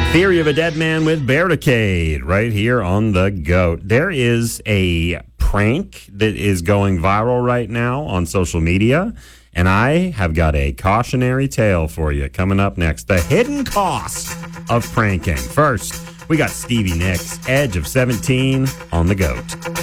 Theory of a Dead Man with Barricade right here on The GOAT. There is a prank that is going viral right now on social media, and I have got a cautionary tale for you coming up next. The hidden cost of pranking. First, we got Stevie Nicks, Edge of 17 on The GOAT.